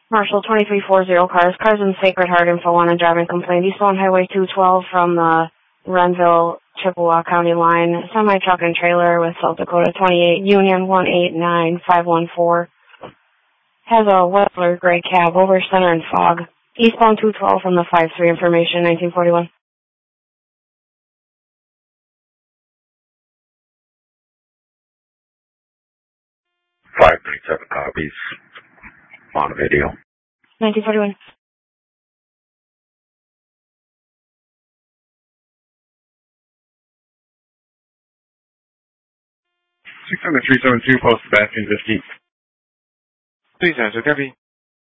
Marshall 2340 cars. Cars in Sacred Heart info on a driving complaint. Eastbound Highway 212 from the Renville, Chippewa County line. Semi-truck and trailer with South Dakota 28 Union 189514. Has a Wetzler gray cab over center and fog. Eastbound 212 from the 5-3 information 1941. 597 copies on video. 1941. 67372, post Sebastian 50. Please answer, Debbie.